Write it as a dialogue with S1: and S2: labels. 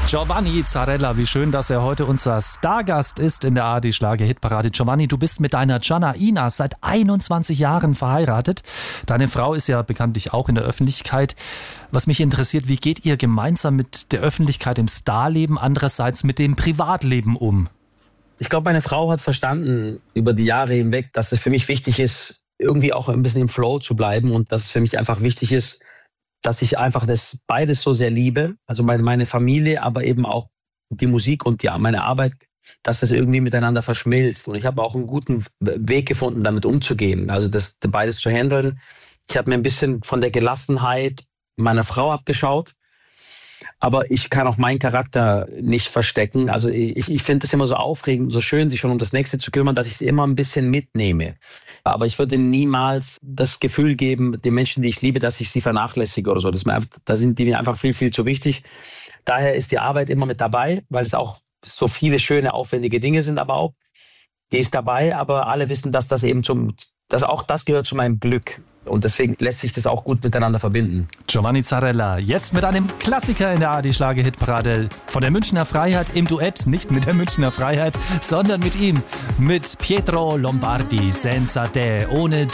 S1: Giovanni Zarella, wie schön, dass er heute unser Stargast ist in der ARD-Schlager-Hitparade. Giovanni, du bist mit deiner Janaina seit 21 Jahren verheiratet. Deine Frau ist ja bekanntlich auch in der Öffentlichkeit. Was mich interessiert, wie geht ihr gemeinsam mit der Öffentlichkeit im Starleben, andererseits mit dem Privatleben um?
S2: Ich glaube, meine Frau hat verstanden über die Jahre hinweg, dass es für mich wichtig ist, irgendwie auch ein bisschen im Flow zu bleiben und dass es für mich einfach wichtig ist, dass ich einfach das beides so sehr liebe, also meine Familie, aber eben auch die Musik und meine Arbeit, dass das irgendwie miteinander verschmilzt. Und ich habe auch einen guten Weg gefunden, damit umzugehen, also das beides zu handeln. Ich habe mir ein bisschen von der Gelassenheit meiner Frau abgeschaut, aber ich kann auch meinen Charakter nicht verstecken. Also ich finde es immer so aufregend, so schön, sich schon um das Nächste zu kümmern, dass ich es immer ein bisschen mitnehme. Aber ich würde niemals das Gefühl geben, den Menschen, die ich liebe, dass ich sie vernachlässige oder so. Da sind die mir einfach viel, viel zu wichtig. Daher ist die Arbeit immer mit dabei, weil es auch so viele schöne, aufwendige Dinge sind, aber auch, die ist dabei, aber alle wissen, dass das eben auch das gehört zu meinem Glück. Und deswegen lässt sich das auch gut miteinander verbinden.
S1: Giovanni Zarella, jetzt mit einem Klassiker in der ARD-Schlager-Hitparade von der Münchner Freiheit im Duett, nicht mit der Münchner Freiheit, sondern mit ihm, mit Pietro Lombardi, Senza te, ohne